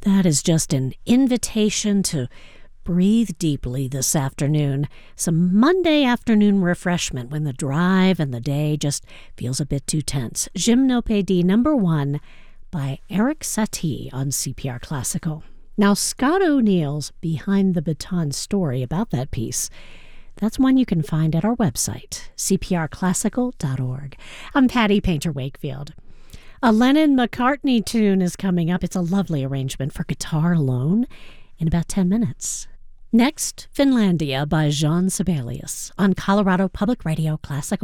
That is just an invitation to breathe deeply this afternoon. Some Monday afternoon refreshment when the drive and the day just feels a bit too tense. Gymnopédie #1 by Eric Satie on CPR Classical. Now, Scott O'Neill's Behind the Baton story about that piece, that's one you can find at our website, cprclassical.org. I'm Patty Painter-Wakefield. A Lennon-McCartney tune is coming up. It's a lovely arrangement for guitar alone in about 10 minutes. Next, Finlandia by Jean Sibelius on Colorado Public Radio Classical.